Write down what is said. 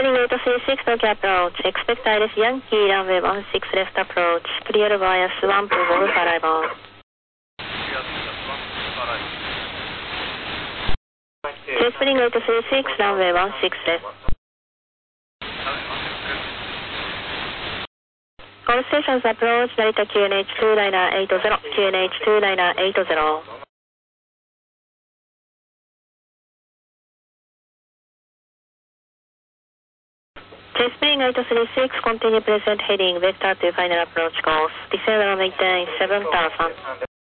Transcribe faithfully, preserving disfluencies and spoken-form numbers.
Spring eight three six, Tokyo approach. Expect Iris Yankee, runway one six left approach. Clear via Swan to Golf arrival. Spring eight three six, runway one six left. All stations approach, Narita Q N H two niner eight zero, Q N H two niner eight zero. Spring eight three six, continue present heading, vector to final approach course. Descend runway ten, seven thousand.